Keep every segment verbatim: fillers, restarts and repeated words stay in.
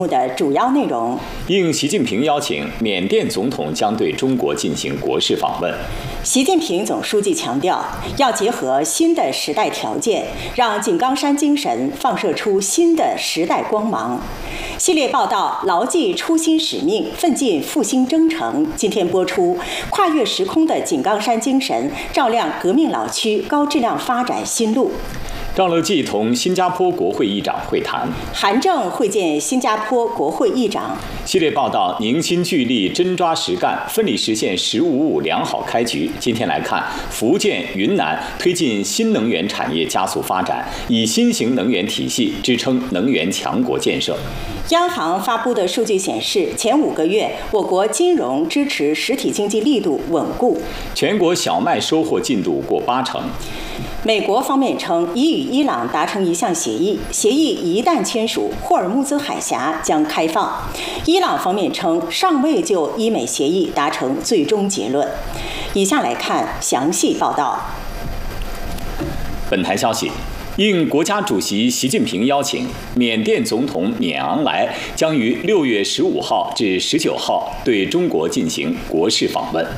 的主要内容。 应习近平邀请，缅甸总统将对中国进行国事访问。 习近平总书记强调，要结合新的时代条件，让井冈山精神放射出新的时代光芒。系列报道牢记初心使命，奋进复兴征程。今天播出，跨越时空的井冈山精神，照亮革命老区高质量发展新路。 赵乐际同新加坡国会议长会谈， 韩正会见新加坡国会议长。 系列报道凝心聚力，真抓实干，奋力实现“十五五”良好开局。今天来看，福建、云南推进新能源产业加速发展，以新型能源体系支撑能源强国建设。 央行发布的数据显示，前五个月我国金融支持实体经济力度稳固， 全国小麦收获进度过八成。 美国方面称，已与伊朗达成一项协议，协议一旦签署，霍尔木兹海峡将开放。伊朗方面称，尚未就伊美协议达成最终结论。以下来看详细报道。 本台消息，应国家主席习近平邀请，缅甸总统缅昂莱将于六月十五号至十九号对中国进行国事访问。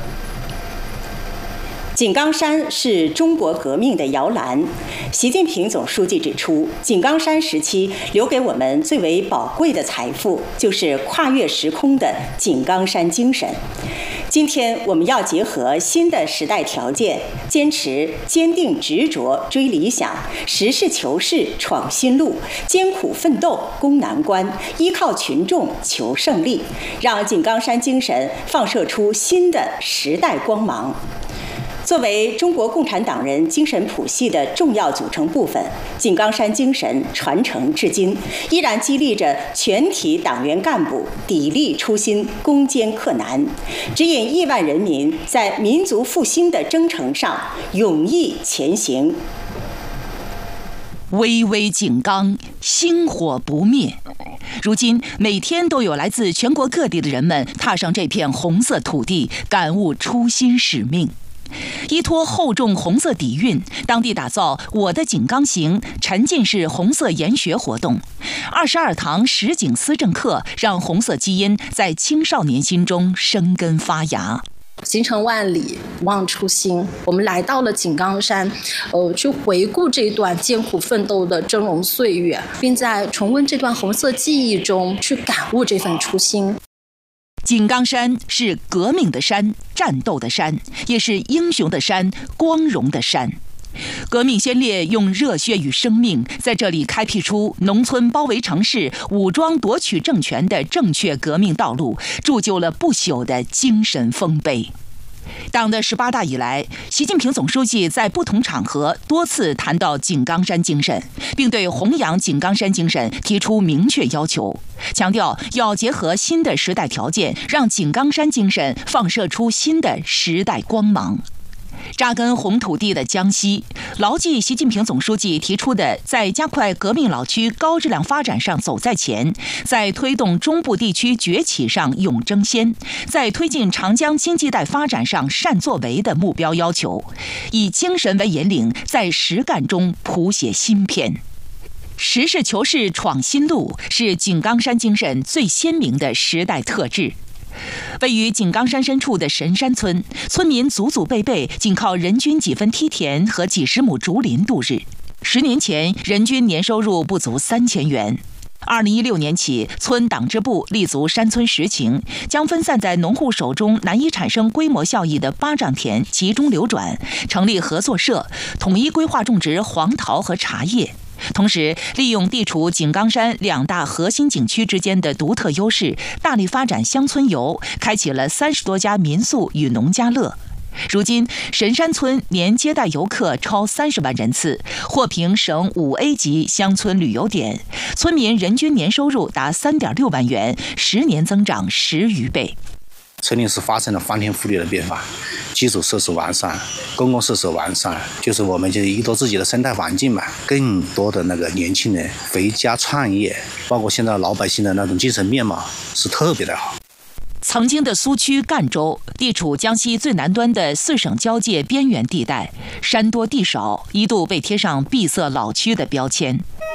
井冈山是中国革命的摇篮。习近平总书记指出，井冈山时期留给我们最为宝贵的财富，就是跨越时空的井冈山精神。今天我们要结合新的时代条件，坚持坚定执着追理想，实事求是闯新路，艰苦奋斗攻难关，依靠群众求胜利，让井冈山精神放射出新的时代光芒。作为中国共产党人精神谱系的重要组成部分，井冈山精神传承至今，依然激励着全体党员干部砥砺初心、攻坚克难，指引亿万人民在民族复兴的征程上勇毅前行。 巍巍井冈，星火不灭。如今，每天都有来自全国各地的人们踏上这片红色土地，感悟初心使命。依托厚重红色底蕴，当地打造“我的井冈行”沉浸式红色研学活动，二十二堂实景思政课，让红色基因在青少年心中生根发芽。 行程万里望初心，我们来到了井冈山，呃，去回顾这段艰苦奋斗的峥嵘岁月，并在重温这段红色记忆中去感悟这份初心。 井冈山是革命的山，战斗的山，也是英雄的山，光荣的山。革命先烈用热血与生命，在这里开辟出农村包围城市、武装夺取政权的正确革命道路，铸就了不朽的精神丰碑。党的十八大以来，习近平总书记在不同场合多次谈到井冈山精神，并对弘扬井冈山精神提出明确要求，强调要结合新的时代条件，让井冈山精神放射出新的时代光芒。扎根红土地的江西，牢记习近平总书记提出的在加快革命老区高质量发展上走在前，在推动中部地区崛起上勇争先，在推进长江经济带发展上善作为的目标要求，以精神为引领，在实干中谱写新篇。实事求是闯新路是井冈山精神最鲜明的时代特质。位于井冈山深处的神山村，村民祖祖辈辈仅靠人均几分梯田和几十亩竹林度日。十年前，人均年收入不足三千元。二零一六年起，村党支部立足山村实情，将分散在农户手中难以产生规模效益的巴掌田集中流转，成立合作社，统一规划种植黄桃和茶叶。同时，利用地处井冈山两大核心景区之间的独特优势，大力发展乡村游，开启了三十多家民宿与农家乐。如今，神山村年接待游客超三十万人次，获评省五 A 级乡村旅游点，村民人均年收入达三点六万元，十年增长十余倍。 村里是发生了翻天覆地的变化，基础设施完善，公共设施完善，就是我们就依托自己的生态环境嘛，更多的那个年轻人回家创业，包括现在老百姓的那种精神面貌是特别的好。 曾经的苏区赣州，地处江西最南端的四省交界边缘地带，山多地少，一度被贴上闭塞老区的标签。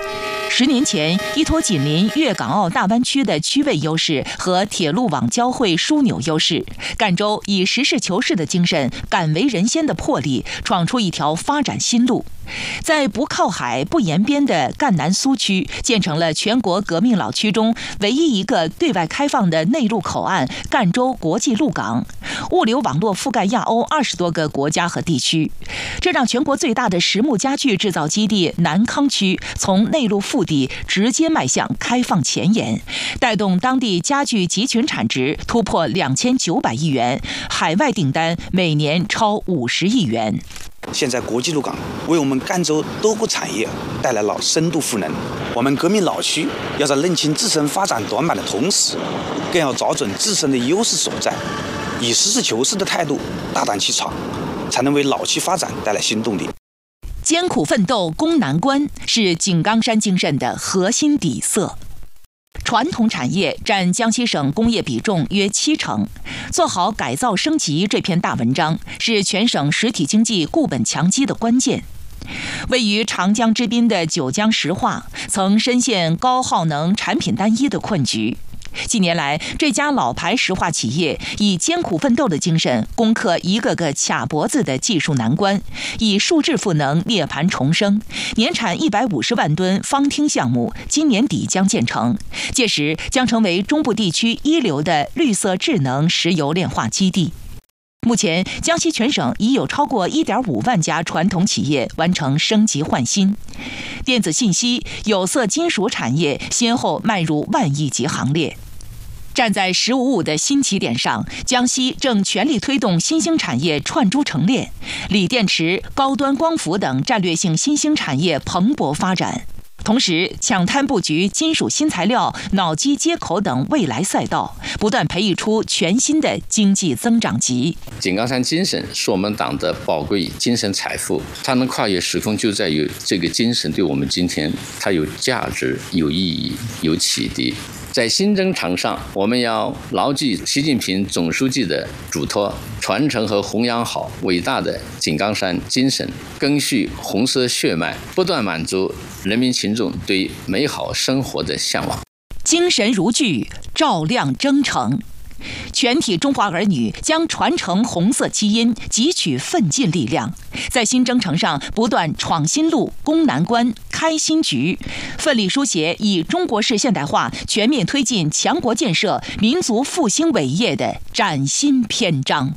十年前，依托紧邻粤港澳大湾区的区位优势和铁路网交汇枢纽优势，赣州以实事求是的精神、敢为人先的魄力，闯出一条发展新路。在不靠海、不沿边的赣南苏区，建成了全国革命老区中唯一一个对外开放的内陆口岸——赣州国际陆港，物流网络覆盖亚欧二十多个国家和地区。这让全国最大的实木家具制造基地南康区从内陆腹地直接迈向开放前沿，带动当地家具集群产值突破两千九百亿元，海外订单每年超五十亿元。 现在国际陆港为我们赣州多个产业带来了深度赋能。我们革命老区要在认清自身发展短板的同时，更要找准自身的优势所在，以实事求是的态度大胆去闯，才能为老区发展带来新动力。 艰苦奋斗攻难关是井冈山精神的核心底色。传统产业占江西省工业比重约七成，做好改造升级这篇大文章是全省实体经济固本强基的关键。位于长江之滨的九江石化曾深陷高耗能、产品单一的困局。近年来，这家老牌石化企业以艰苦奋斗的精神攻克一个个卡脖子的技术难关，以数字赋能涅槃重生，年产一百五十万吨方汀项目今年底将建成，届时将成为中部地区一流的绿色智能石油炼化基地。目前，江西全省已有超过 一点五万家传统企业完成升级换新，电子信息、有色金属产业先后迈入万亿级行列。站在“十五五”的新起点上，江西正全力推动新兴产业串珠成链，锂电池、高端光伏等战略性新兴产业蓬勃发展。同时，抢滩布局金属新材料、脑机接口等未来赛道，不断培育出全新的经济增长极。 井冈山精神是我们党的宝贵精神财富，它能跨越时空，就在于这个精神对我们今天它有价值、有意义、有启迪。在新征程上，我们要牢记习近平总书记的嘱托，传承和弘扬好伟大的井冈山精神，赓续红色血脉，不断满足人民群众对美好生活的向往。 精神如炬，照亮征程。全体中华儿女将传承红色基因，汲取奋进力量，在新征程上不断闯新路、攻难关、开新局，奋力书写以中国式现代化全面推进强国建设、民族复兴伟业的崭新篇章。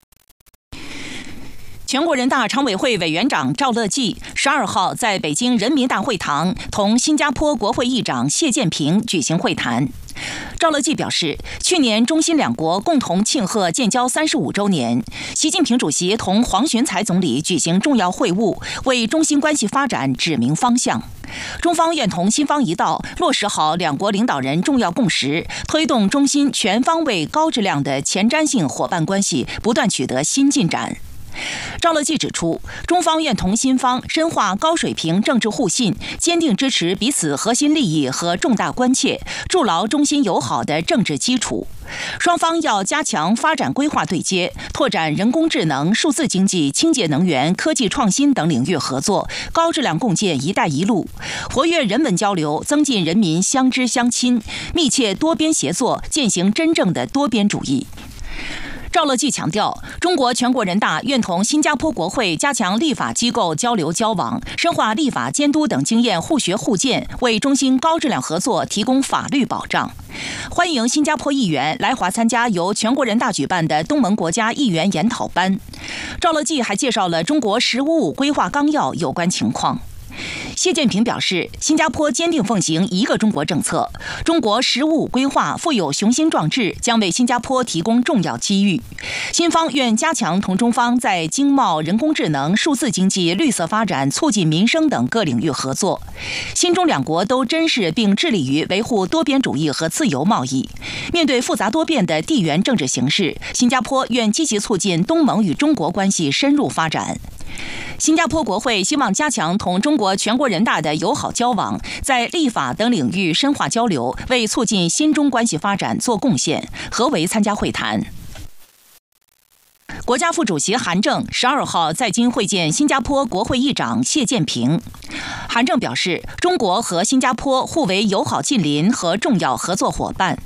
全国人大常委会委员长赵乐际十二号在北京人民大会堂同新加坡国会议长谢建平举行会谈。赵乐际表示，去年中新两国共同庆贺建交三十五周年，习近平主席同黄循财总理举行重要会晤，为中新关系发展指明方向。中方愿同新方一道，落实好两国领导人重要共识，推动中新全方位高质量的前瞻性伙伴关系不断取得新进展。赵乐际指出，中方愿同新方深化高水平政治互信，坚定支持彼此核心利益和重大关切，筑牢中新友好的政治基础。双方要加强发展规划对接，拓展人工智能、数字经济、清洁能源、科技创新等领域合作，高质量共建“一带一路”，活跃人文交流，增进人民相知相亲，密切多边协作，践行真正的多边主义。赵乐际强调，中国全国人大愿同新加坡国会加强立法机构交流交往，深化立法监督等经验互学互鉴，为中新高质量合作提供法律保障。欢迎新加坡议员来华参加由全国人大举办的东盟国家议员研讨班。赵乐际还介绍了中国“十五五”规划纲要有关情况。谢建平表示，新加坡坚定奉行一个中国政策，中国“十五五”规划富有雄心壮志，将为新加坡提供重要机遇。新方愿加强同中方在经贸、人工智能、数字经济、绿色发展、促进民生等各领域合作。新中两国都珍视并致力于维护多边主义和自由贸易。面对复杂多变的地缘政治形势，新加坡愿积极促进东盟与中国关系深入发展。新加坡国会希望加强同中国全国人大的友好交往，在立法等领域深化交流，为促进新中关系发展做贡献，合为参加会谈。 国家副主席韩正十二号在京会见新加坡国会议长谢建平。韩正表示，中国和新加坡互为友好近邻和重要合作伙伴，